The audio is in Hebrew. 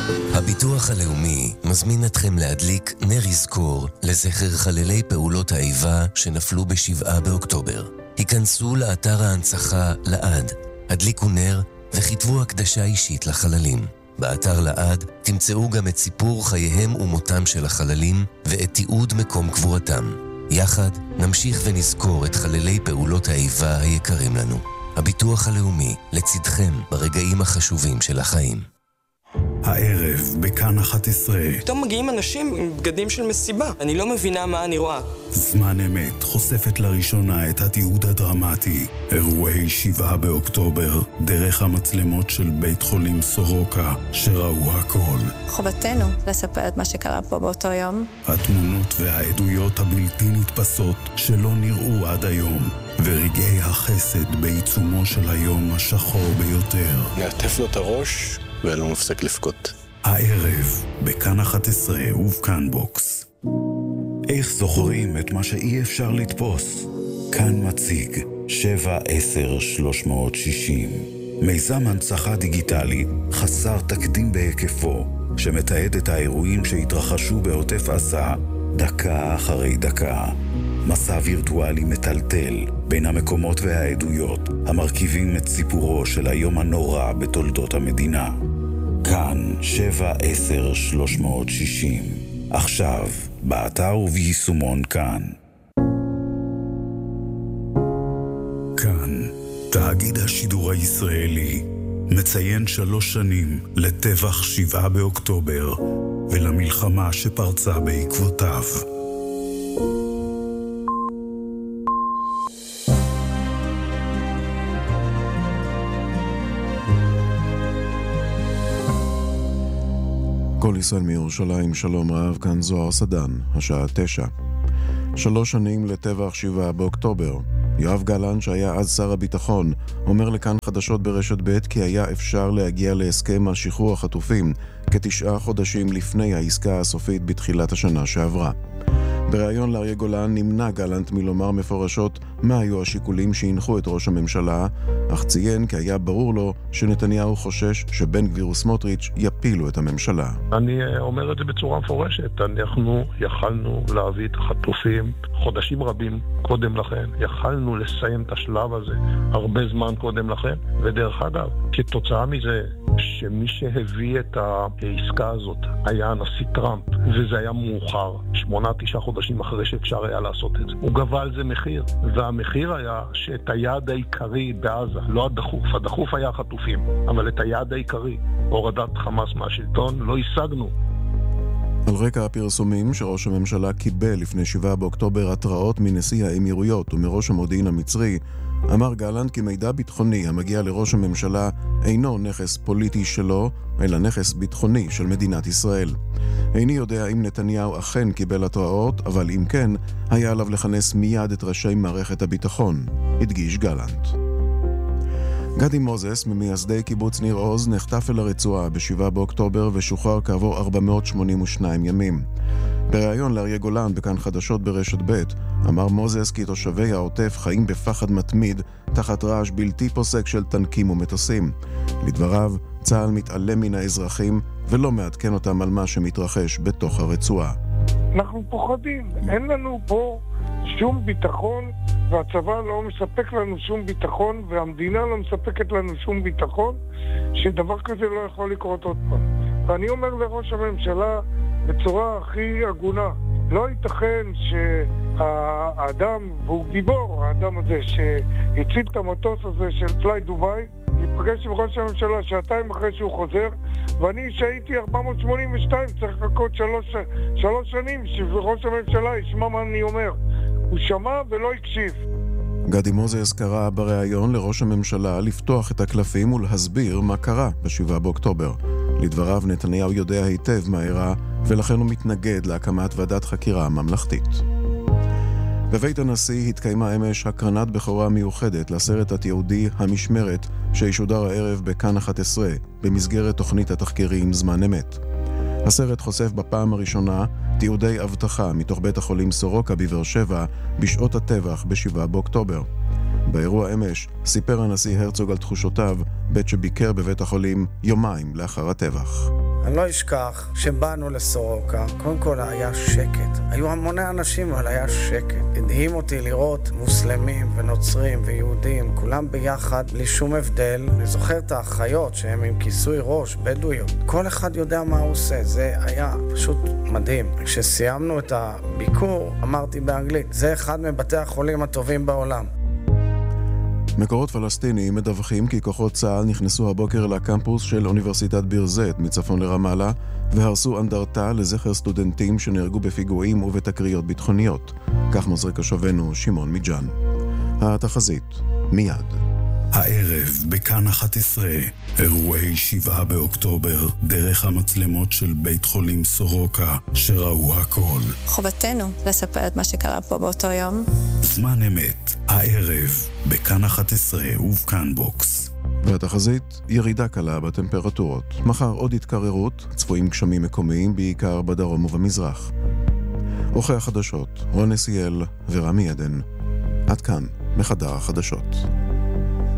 הביטוח הלאומי מזמין אתכם להדליק נר יזכור לזכר חללי פעולות האיבה שנפלו ב7 באוקטובר. היכנסו לאתר ההנצחה לעד, הדליקו נר וכתבו הקדשה אישית לחללים. באתר לעד תמצאו גם את סיפור חייהם ומותם של החללים ואת תיעוד מקום קבורתם. יחד נמשיך ונזכור את חללי פעולות האיבה היקרים לנו. הביטוח הלאומי לצדכם ברגעים החשובים של החיים. הערב בכאן 11. פתאום מגיעים אנשים עם בגדים של מסיבה. אני לא מבינה מה אני רואה. זמן אמת חושפת לראשונה את התיעוד הדרמטי. אירועי 7 באוקטובר, דרך המצלמות של בית חולים סורוקה, שראו הכל. חובתנו לספר את מה שקרה פה באותו יום. התמונות והעדויות הבלתי נתפסות שלא נראו עד היום. ורגעי החסד בעיצומו של היום השחור ביותר. נעטף לו את הראש ולא מפסק לפקוט. הערב בכאן 11 ובכאן בוקס. איך זוכרים את מה שאי אפשר לתפוס? כאן מציג 7-10-360. מיזם הנצחה דיגיטלי חסר תקדים בהיקפו, שמתעד את האירועים שהתרחשו בעוטף עזה דקה אחרי דקה. מסע וירטואלי מטלטל בין המקומות והעדויות המרכיבים את סיפורו של היום הנורא בתולדות המדינה. כאן 7-10-360. עכשיו, באתר וביישומון כאן. כאן, תאגיד השידור הישראלי, מציין 3 שנים לטבח 7 באוקטובר ולמלחמה שפרצה בעקבותיו. כל ישראל מירושלים, שלום רב, כאן זוהר סדן, השעה 9. 3 שנים לטבח 7 באוקטובר. יואב גלנט, שהיה אז שר הביטחון, אומר לכאן חדשות ברשת ב' כי היה אפשר להגיע להסכם על שחרור החטופים כ9 חודשים לפני העסקה הסופית בתחילת השנה שעברה. בריאיון לאריה גולן נמנע גלנט מלומר מפורשות מה היו השיקולים שהנחו את ראש הממשלה, אך ציין כי היה ברור לו שנתניהו חושש שבן גביר וסמוטריץ' יפילו את הממשלה. אני אומר את זה בצורה מפורשת. אנחנו יכלנו להביא את החטופים חודשים רבים קודם לכן. יכלנו לסיים את השלב הזה הרבה זמן קודם לכן. ודרך אגב, כתוצאה מזה שמי שהביא את העסקה הזאת היה הנשיא טראמפ, וזה היה מאוחר, 8-9 חודשים אחרי שאפשר היה לעשות את זה. הוא גבה על זה מחיר, והמחיר היה שאת היעד העיקרי בעזה, לא הדחוף היה החטופים, אבל את היעד העיקרי, הורדת חמאס מהשלטון, לא השגנו. על רקע הפרסומים שראש הממשלה קיבל לפני 7 באוקטובר התראות מנשיא האמירויות ומראש המודיעין המצרי, אמר גלנט כי מידע ביטחוני המגיע לראש הממשלה אינו נכס פוליטי שלו, אלא נכס ביטחוני של מדינת ישראל. איני יודע אם נתניהו אכן קיבל התראות, אבל אם כן, היה עליו לכנס מיד את ראשי מערכת הביטחון, הדגיש גלנט. גדי מוזס, ממייסדי קיבוץ ניר עוז, נחטף אל הרצועה ב7 באוקטובר ושוחרר כעבור 482 ימים. בריאיון לאריה גולן בכאן חדשות ברשת ב' אמר מוזס כי תושבי העוטף חיים בפחד מתמיד תחת רעש בלתי פוסק של טנקים ומטוסים. לדבריו, צה"ל מתעלם מן האזרחים ולא מעדכן אותם על מה שמתרחש בתוך הרצועה. אנחנו פוחדים, אין לנו פה שום ביטחון, והצבא לא מספק לנו שום ביטחון, והמדינה לא מספקת לנו שום ביטחון, שדבר כזה לא יכול לקרות עוד פעם. ואני אומר לראש הממשלה בצורה הכי הגונה, לא ייתכן שהאדם, והוא גיבור, האדם הזה שהציל את המטוס הזה של פליי דוביי, ייפגש עם ראש הממשלה 2 שעתיים אחרי שהוא חוזר, ואני שהייתי 482 צריך לחכות 3 שנים שראש הממשלה ישמע מה אני אומר. הוא שמע ולא הקשיב. גדי מוזס קרא בריאיון לראש הממשלה לפתוח את הקלפים ולהסביר מה קרה ב7 באוקטובר. לדבריו, נתניהו יודע היטב מה אירע, ולכן הוא מתנגד להקמת ועדת חקירה ממלכתית. בבית הנשיא התקיימה אמש הקרנת בכורה מיוחדת לסרט התיעודי המשמרת שישודר הערב בכאן 11 במסגרת תוכנית התחקירים זמן אמת. הסרט חושף בפעם הראשונה תיעודי אבטחה מתוך בית החולים סורוקה בבאר שבע בשעות הטבח ב7 באוקטובר. באירוע אמש סיפר הנשיא הרצוג על תחושותיו בעת שביקר בבית החולים יומיים לאחר הטבח. אני לא אשכח שבאנו לסורוקה, קודם כל היה שקט. היו המוני אנשים, אבל היה שקט. הדהים אותי לראות מוסלמים ונוצרים ויהודים, כולם ביחד, בלי שום הבדל. אני זוכר את האחיות שהם עם כיסוי ראש, בדואיות. כל אחד יודע מה הוא עושה, זה היה פשוט מדהים. כשסיימנו את הביקור, אמרתי באנגלית, זה אחד מבתי החולים הטובים בעולם. מקורות פלסטיניים מדווחים כי כוחות צה"ל נכנסו הבוקר לקמפוס של אוניברסיטת ביר זית מצפון לרמאללה והרסו אנדרטה לזכר סטודנטים שנהרגו בפיגועים ובתקריות ביטחוניות. כך מזרק השובנו שמעון מיג'אן. התחזית מיד. הערב בכאן 11, אירועי 7 באוקטובר, דרך המצלמות של בית חולים סורוקה שראו הכל. חובתנו לספר את מה שקרה פה באותו יום. זמן אמת, הערב בכאן 11 ובכאן בוקס. והתחזית, ירידה קלה בטמפרטורות. מחר עוד התקררות, צפויים גשמים מקומיים בעיקר בדרום ובמזרח. עורכי החדשות, רון נסיאל ורמי עדן. עד כאן, מחדר החדשות.